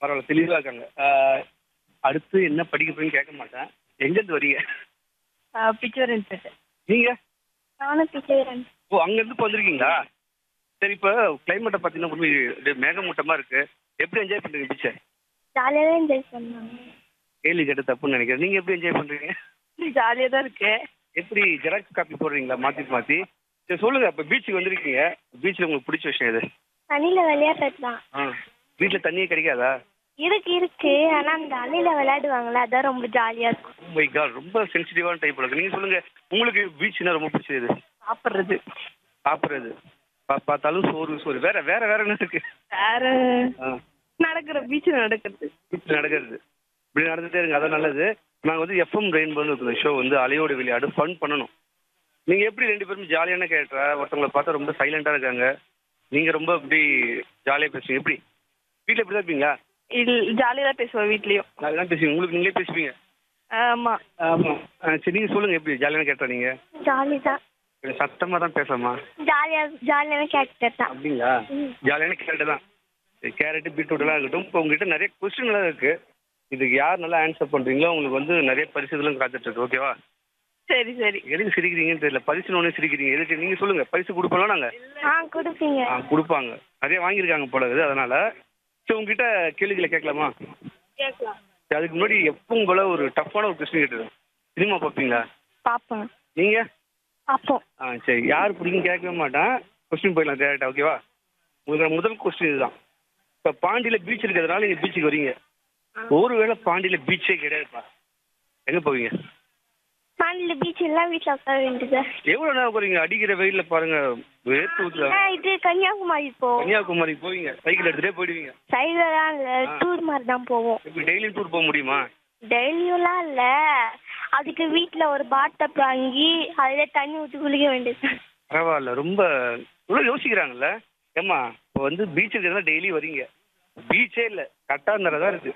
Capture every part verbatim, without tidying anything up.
பரவாயில்ல தெளிவா இருக்காங்க. ஆ, அடுத்து என்ன படிக்க போறீங்கன்னு கேட்க மாட்டேன். எங்கேருந்து வரீங்க? பிச்சவரன் பேட்டை. நீங்க? நானும் பிச்சைவரன். ஓ, அங்கேருந்து இப்போ வந்திருக்கீங்களா? சரி, இப்போ கிளைமேட்டை பார்த்தீங்கன்னா ரொம்ப இது மேகமூட்டமாக இருக்கு. எப்படி என்ஜாய் பண்ணுறீங்க பீச்சை? ஜாலியாக தான் என்ஜாய் பண்ணாங்க. கேள்வி கேட்ட தப்புன்னு நினைக்கிறேன். நீங்கள் எப்படி என்ஜாய் பண்ணுறீங்க? ஜாலியாக தான் இருக்கு. எப்படி ஜெராக்ஸ் காப்பி போடுறீங்களா மாற்றி மாற்றி? சரி சொல்லுங்கள், இப்போ பீச்சுக்கு வந்திருக்கீங்க. பீச்சில் உங்களுக்கு பிடிச்ச விஷயம் எது? தண்ணியில் விளையாடுறது தான். ஆ, வீட்டில் தண்ணியே கிடைக்காதா? இருக்கு இருக்கு ஆனால் அந்த அலையில் விளையாடுவாங்களே அதான் ரொம்ப ஜாலியாக இருக்கும். Oh my God, ரொம்ப சென்சிட்டிவான டைப் இருக்கு. நீங்கள் சொல்லுங்கள், உங்களுக்கு பீச்னா ரொம்ப பிடிச்சது எது? சாப்பிட்றது. சாப்பிட்றது. பா பார்த்தாலும் சோறு சோறு வேற வேற வேற என்ன இருக்கு? வேற ஆ, நடக்கிற பீச்சில் நடக்கிறது. பீச்சில் நடக்கிறது. இப்படி நடந்துகிட்டே இருங்க, அதான் நல்லது. நாங்கள் வந்து எஃப்எம் ரெயின்போன்னு இருக்கிற ஷோ வந்து அலையோடு விளையாடு ஃபன் பண்ணணும். நீங்கள் எப்படி ரெண்டு பேரும் ஜாலியான கேரக்டரா? ஒருத்தவங்களை பார்த்தா ரொம்ப சைலண்டாக இருக்காங்க, நீங்கள் ரொம்ப இப்படி ஜாலியாக பேசுவீங்க. எப்படி வீட்டில் இப்படி தான் இருப்பீங்களா? இல் ஜாலியாக தான் பேசுவோம் வீட்லேயும். அதெல்லாம் பேசுவீங்க, உங்களுக்கு நீங்களே பேசுவீங்க. ஆமாம். ஆமாம். சரி, நீங்கள் சொல்லுங்கள், எப்படி ஜாலியான கேரக்டரா நீங்கள்? ஜாலி தான். கொஞ்சம் சத்தமாக தான் பேசாமா? ஜாலியாக ஜாலியான கேரக்டர் தான். அப்படிங்களா? ஜாலியான கேரக்டர் தான். கேரட்டு பீட்ரூட்லாம் இருக்கட்டும். இப்போ உங்ககிட்ட நிறைய கொஸ்டின்லாம் இருக்குது. இதுக்கு யார் நல்லா ஆன்சர் பண்ணுறீங்களோ உங்களுக்கு வந்து நிறைய பரிசுகளும் காத்துட்ருக்கு. ஓகேவா? சரி சரி. எதுக்கு சிரிக்கிறீங்கன்னு தெரியல. பரிசு ஒன்று சிரிக்கிறீங்க எதுக்கு? நீங்கள் சொல்லுங்கள், பரிசு கொடுப்போம் நாங்கள். ஆ கொடுப்பீங்க. ஆ, கொடுப்பாங்க. நிறைய வாங்கியிருக்காங்க போல இருக்குது, அதனால். சரி, உங்ககிட்ட கேள்விகளை கேட்கலாமா? கேட்கலாம். சரி, அதுக்கு முன்னாடி எப்பவும் போல ஒரு டஃப்பான ஒரு கொஸ்டின் கேட்டுருக்கேன். சினிமா பார்ப்பீங்களா? பார்ப்பேன். நீங்கள்? அப்போ ஆ, சரி. யார் பிடிக்குன்னு கேட்கவே மாட்டேன். கொஸ்டின் போயிடலாம் டேரக்டா. ஓகேவா? உங்களுக்கு முதல் கொஸ்டின் இதுதான். இப்போ பாண்டியில் பீச் இருக்கிறதுனால நீங்கள் பீச்சுக்கு வரீங்க. ஒருவேளை பாண்டியில் பீச்சே கிடையாதுப்பா, எங்கே போவீங்க? பாண்டியில் பீச் எல்லாம் வீட்டில் உட்கார வேண்டியது. எவ்வளோ நேரம் போகிறீங்க? அடிக்கிற வெயிலில் பாருங்க, வேர்த்து ஊற்றுல. இது கன்னியாகுமரி போ. கன்னியாகுமரிக்கு போவீங்க, சைக்கிள் எடுத்துகிட்டே போயிடுவீங்க. சைடுலாம் இல்லை, டூர் மாதிரி தான் போவோம். இப்போ டெய்லியும் டூர் போக முடியுமா? டெய்லியும்லாம் இல்லை, அதுக்கு வீட்டில் ஒரு பாட்டப் வாங்கி அதில் தண்ணி ஊற்றி குளிக்க வேண்டியது. பரவாயில்ல, ரொம்ப இவ்வளோ யோசிக்கிறாங்கல்ல. ஏம்மா, இப்போ வந்து பீச் இருக்கிறதா டெய்லி வரீங்க. பீச்சே இல்லை, கட்டாந்தரை தான் இருக்குது.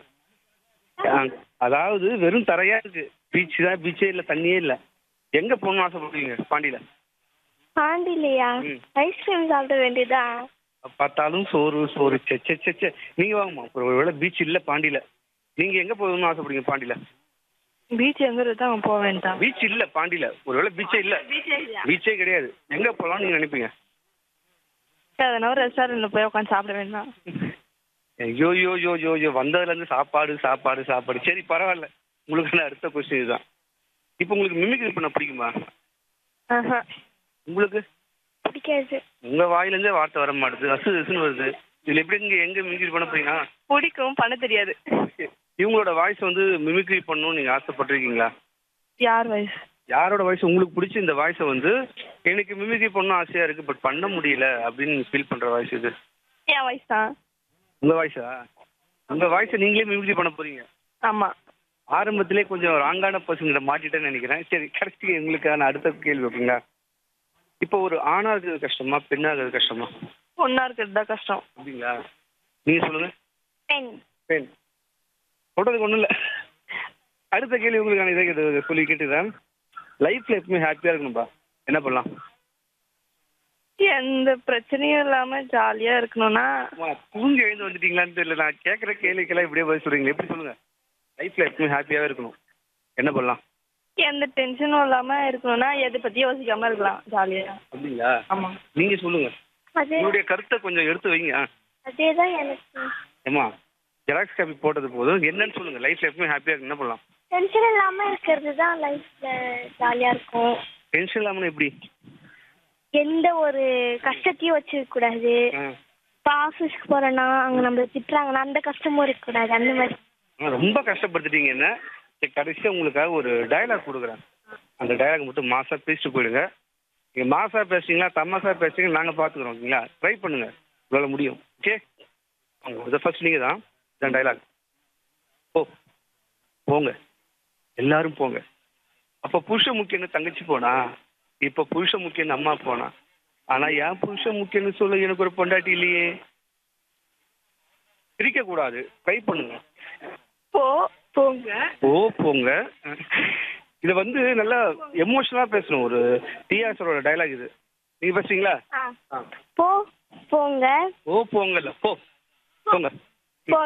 அதாவது வெறும் தரையாக இருக்குது. பீச் தான், பீச்சே இல்லை, தண்ணியே இல்லை. எங்கே போகணும்னு ஆசைப்படுவீங்க பாண்டியில்? பாண்டிலையா? ம். ஐஸ்கிரீம் சாப்பிட வேண்டியதா? பார்த்தாலும் சோறு சோறு செ செ செ செ. நீங்கள் வாங்கம்மா. ஒரு வேளை பீச் இல்லை பாண்டியில், நீங்கள் எங்கே போகணும்னு ஆசைப்படுவீங்க பாண்டியில்? பீச் எங்கிறது தான் போக வேண்டாம். பீச் இல்லை பாண்டியில், ஒரு வேளை பீச்சே இல்லை, பீச்சே கிடையாது, எங்கே போகலான்னு நீங்கள் நினைப்பீங்க? அதனால ரெஸ்டாரண்ட்டில் போய் உட்காந்து சாப்பிட வேண்டாம். ஐயோ யோ யோ யோ யோ வந்ததுலேருந்து சாப்பாடு சாப்பாடு சாப்பாடு. சரி, பரவாயில்ல. உங்களுக்கு அடுத்த கொஸ்டின் இதுதான். இப்போ உங்களுக்கு மிமிக்ரி பண்ண பிடிக்குமா? ஆஹா. உங்களுக்கு? பிடிக்காது. உங்கள் வாயிலேருந்தே வார்த்தை வர மாட்டுது, அசு அசுன்னு வருது. இதில் எப்படி இங்கே எங்கே மிமிக்ரி பண்ண போறீங்க? பிடிக்கும், பண்ண தெரியாது. இவங்களோட வாய்ஸ் வந்து மிமிக்ரி பண்ணணும்னு நீங்கள் ஆசைப்பட்டிருக்கீங்களா? யார் வயசு? யாரோட வாய்ஸ் உங்களுக்கு பிடிச்ச இந்த வாய்ஸை வந்து எனக்கு மிமிக்ரி பண்ணணும் ஆசையாக இருக்குது, பட் பண்ண முடியல அப்படின்னு ஃபீல் பண்ணுற வாய்ஸ் இது? என் வயசு தான். உங்கள் வாய்ஸா? உங்கள் வாய்ஸை நீங்களே மிமிக்ரி பண்ண போகிறீங்க? ஆமாம். ஆரம்பத்திலே கொஞ்சம் ராங்கான பர்சன்கிட்ட மாட்டிட்டேன்னு நினைக்கிறேன். சரி, கடைசி எங்களுக்கான அடுத்த கேள்வி வைப்பீங்களா? இப்போ ஒரு ஆணாக இருக்கிறது கஷ்டமா, பெண்ணாக இருக்கிறது கஷ்டமா? ஒன்றா இருக்கிறது தான் கஷ்டம். அப்படிங்களா? நீங்கள் சொல்லுங்கள். பெண். பெண். சொல்கிறதுக்கு ஒன்றும் இல்லை. அடுத்த கேள்வி உங்களுக்கான இதை கேட்டு சொல்லி கேட்டுக்கிறேன். லைஃப்பில் எப்பவுமே ஹாப்பியாக இருக்கணும்பா, என்ன பண்ணலாம்? எந்த பிரச்சனையும் இல்லாமல் ஜாலியாக இருக்கணும்னா, அம்மா, தூங்கி எழுந்து வந்துட்டீங்களான்னு தெரியல. நான் கேட்குற கேள்விக்கெல்லாம் இப்படியே பதில் சொல்கிறீங்களே, எப்படி சொல்லுங்கள்? லைஃப்பில் எப்பவுமே ஹாப்பியாகவே இருக்கணும், என்ன பண்ணலாம்? எந்த டென்ஷனும் இல்லாமல் இருக்கணும்னா எதை பற்றி யோசிக்காமல் இருக்கலாம் ஜாலியாக. அப்படிங்களா? ஆமாம். நீங்கள் சொல்லுங்கள், அதே உங்களுடைய கருத்தை கொஞ்சம் எடுத்து வைங்க. அதே தான் எனக்கு. ஏம்மா, ஜெராக்ஸ் காப்பி போட்டது போதும், என்னன்னு சொல்லுங்கள். லைஃப்பில் எப்பவுமே ஹாப்பியாக இருக்கு, என்ன பண்ணலாம்? டென்ஷன் இல்லாமல் இருக்கிறது தான் லைஃப்பில் ஜாலியாக இருக்கும். டென்ஷன் இல்லாமல் எப்படி? எந்த ஒரு கஷ்டத்தையும் வச்சுருக்கக்கூடாது. ஆ, இப்போ ஆஃபீஸ்க்கு போகிறோன்னா அங்கே நம்மளை திட்டுறாங்கன்னா அந்த கஷ்டமும் இருக்கக்கூடாது, அந்த மாதிரி. ஆ, ரொம்ப கஷ்டப்படுத்திட்டீங்க என்ன. சரி, கடைசியாக உங்களுக்காக ஒரு டயலாக் கொடுக்குறேன். அந்த டயலாக் மட்டும் மாசாக பேசிட்டு போயிடுங்க. நீங்கள் மாசாக பேசுறீங்களா தமாசா பேசுறீங்க நாங்கள் பார்த்துக்குறோம். ஓகேங்களா? ட்ரை பண்ணுங்கள், உங்களால் முடியும். ஓகே, அவங்க ஃபர்ஸ்ட் நீங்கள் தான். இதான் டயலாக். ஓ, போங்க எல்லாரும் போங்க. அப்போ புருஷன் முக்கியன்னு தங்கச்சி போனா, இப்போ புருஷன் முக்கியன்னு அம்மா போனா, ஆனால் ஏன் புருஷன் முக்கியன்னு சொல்ல எனக்கு ஒரு பொண்டாட்டி இல்லையே. சிரிக்கக்கூடாது, ட்ரை பண்ணுங்க. போ போங்க. ஓ போங்க. இதை வந்து நல்லா எமோஷனலாக பேசணும். ஒரு டிஆர்ஸரோட டைலாக் இது. நீங்கள் பேசுறீங்களா? ஆ ஆ, போ போங்க. ஓ போங்கல்ல, போ போங்க.